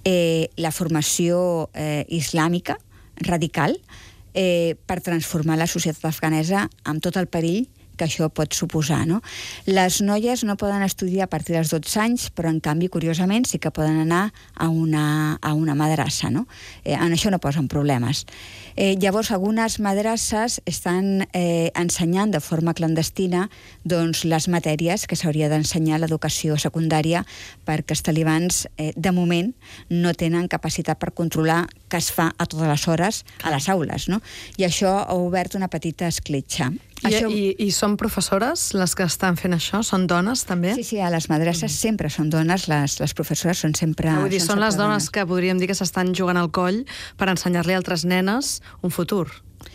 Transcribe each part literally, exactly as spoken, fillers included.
eh, la formació eh, islàmica radical eh, per transformar la societat afganesa amb tot el perill que això pot suposar, no? Les noies no poden estudiar a partir dels dotze anys, però en canvi, curiosament, sí que poden anar a una, a una madrassa, no? Eh, en això no posen problemes. Eh, llavors, algunes madrasses estan eh, ensenyant de forma clandestina doncs, les matèries que s'hauria d'ensenyar a l'educació secundària, perquè els talibans, eh, de moment, no tenen capacitat per controlar què es fa a totes les hores a les aules, no? I això ha obert una petita escletxa. I, Això... i, I són professores les que estan fent això? Són dones, també? Sí, sí, a les madrasses mm. sempre són dones, les, les professores són sempre... Ah, vull dir, són, són les dones, dones que podríem dir que s'estan jugant al coll per ensenyar-li a altres nenes un futur.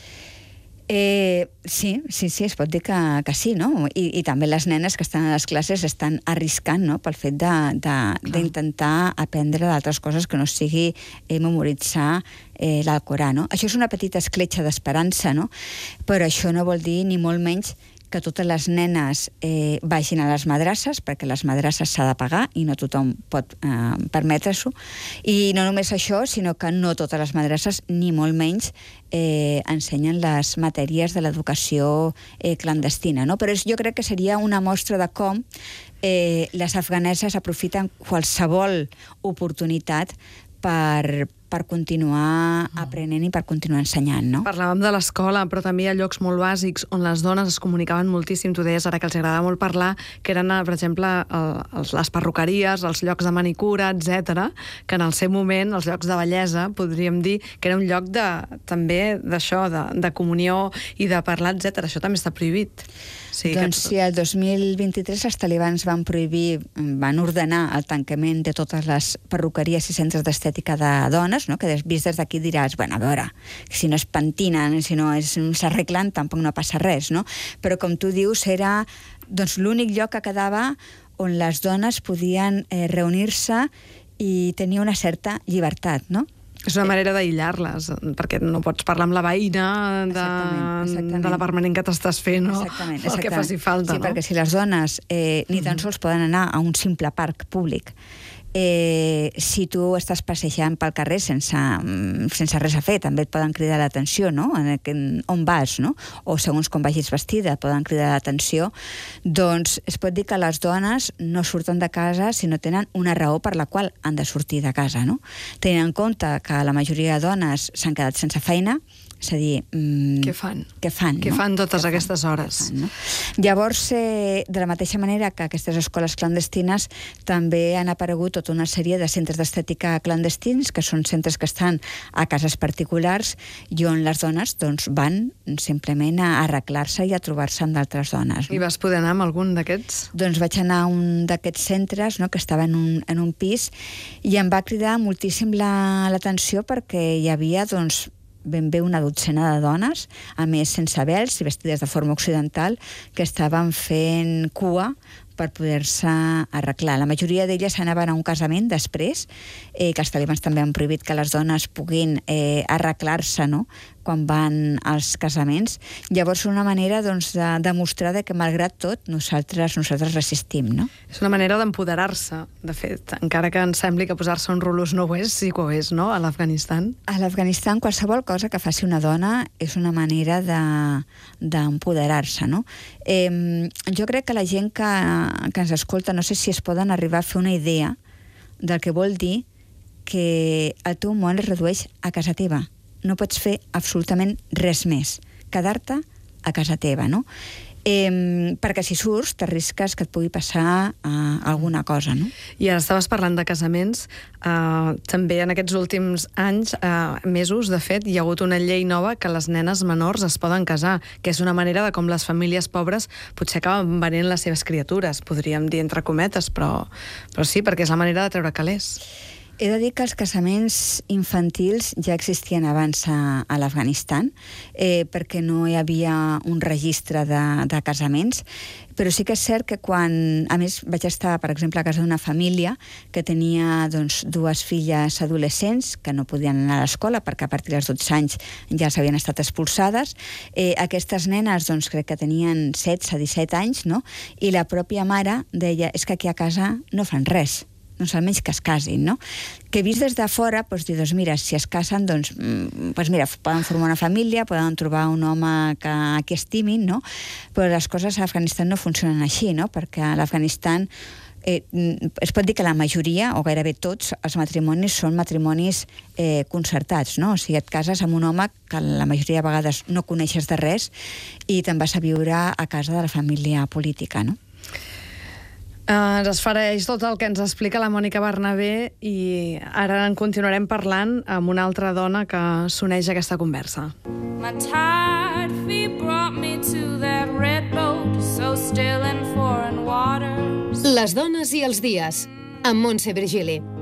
Eh, sí, sí, sí, es pot dir que, que sí, no? I, I també les nenes que estan a les classes estan arriscant, no?, pel fet d'intentar aprendre d'altres coses que no sigui eh, memoritzar eh, l'Alcorà, no? Això és una petita escletxa d'esperança, no? Però això no vol dir ni molt menys que totes les nenes eh, vagin a les madrasses, perquè les madrasses s'ha de pagar i no tothom pot eh, permetre-s'ho. I no només això, sinó que no totes les madrasses, ni molt menys, eh, ensenyen les matèries de l'educació eh, clandestina, no? Però és, jo crec que seria una mostra de com eh, les afganeses aprofiten qualsevol oportunitat per, per continuar aprenent i per continuar ensenyant, no? Parlàvem de l'escola, però també hi ha llocs molt bàsics on les dones es comunicaven moltíssim. Tu deies ara que els agradava molt parlar, que eren, per exemple, el, les perruqueries, els llocs de manicura, etcètera, que en el seu moment, els llocs de bellesa, podríem dir que era un lloc de, també d'això, de, de comunió i de parlar, etcètera. Això també està prohibit. Sí, doncs que... sí, el dos mil vint-i-tres els talibans van prohibir, van ordenar el tancament de totes les perruqueries i centres d'estètica de dones, no? Que vist des d'aquí diràs, bueno, a veure, si no es pentinen, si no s'arreglen, tampoc no passa res, no? Però com tu dius, era doncs, l'únic lloc que quedava on les dones podien eh, reunir-se i tenir una certa llibertat, no? És una manera d'aïllar-les, perquè no pots parlar amb la veïna de, exactament, exactament. de la permanent que t'estàs fent o exactament, el que faci falta. Sí, no? perquè si les dones eh, ni tan sols poden anar a un simple parc públic, eh, si tu estàs passejant pel carrer sense, sense res a fer, també et poden cridar l'atenció, no? En, en, on vas, no? O segons com vagis vestida, poden cridar l'atenció. Doncs es pot dir que les dones no surten de casa si no tenen una raó per la qual han de sortir de casa, no? Tenint en compte que la majoria de dones s'han quedat sense feina, és a dir... Mm, què fan? Què fan, Què no? fan totes què aquestes fan, hores? Fan, no? Llavors, eh, de la mateixa manera que aquestes escoles clandestines, també han aparegut tota una sèrie de centres d'estètica clandestins, que són centres que estan a cases particulars i on les dones doncs, van simplement a arreglar-se i a trobar-se amb d'altres dones. No? I vas poder anar amb algun d'aquests? Doncs vaig anar a un d'aquests centres, no?, que estava en un, en un pis, i em va cridar moltíssim l'atenció perquè hi havia, doncs, ben bé una dotzena de dones, a més sense vels i vestides de forma occidental, que estaven fent cua per poder-se arreglar. La majoria d'elles anaven a un casament després, eh, que els talibans també han prohibit que les dones puguin eh, arreglar-se, no?, quan van als casaments. Llavors, una manera doncs, de demostrar de que, malgrat tot, nosaltres, nosaltres resistim, no? És una manera d'empoderar-se, de fet, encara que ens sembli que posar-se un rulós no ho és, sí que ho és, no?, a l'Afganistan. A l'Afganistan, qualsevol cosa que faci una dona és una manera d'empoderar-se, no? Eh, jo crec que la gent que, que ens escolta, no sé si es poden arribar a fer una idea del que vol dir que el teu món es redueix a casa teva. No pots fer absolutament res més. Quedar-te a casa teva, no? Eh, perquè si surts t'arrisques que et pugui passar eh, alguna cosa, no? I ara estaves parlant de casaments. Eh, també en aquests últims anys, eh, mesos, de fet, hi ha hagut una llei nova que les nenes menors es poden casar, que és una manera de com les famílies pobres potser acaben venent les seves criatures, podríem dir entre cometes, però, però sí, perquè és la manera de treure calés. He de dir que els casaments infantils ja existien abans a, a l'Afganistan, eh, perquè no hi havia un registre de, de casaments, però sí que és cert que quan... A més, vaig estar, per exemple, a casa d'una família que tenia doncs, dues filles adolescents que no podien anar a l'escola perquè a partir dels dotze anys ja s'havien estat expulsades. Eh, aquestes nenes, doncs, crec que tenien setze, disset anys, no? I la pròpia mare deia, és que aquí a casa no fan res. doncs almenys que es casin, no? Que vist des de fora, doncs, dir, doncs mira, si es casen, doncs, doncs mira, poden formar una família, poden trobar un home que, que estimin, no? Però les coses a Afganistan no funcionen així, no? Perquè a l'Afganistan eh, es pot dir que la majoria, o gairebé tots, els matrimonis són matrimonis eh, concertats, no? O sigui, et cases amb un home que la majoria de vegades no coneixes de res i te'n vas a viure a casa de la família política, no? Uh, ens esfereix tot el que ens explica la Mònica Bernabé i ara en continuarem parlant amb una altra dona que s'uneix a aquesta conversa. My tired feet brought me to that red boat, so still in foreign waters. Les dones i els dies, amb Montse Virgili.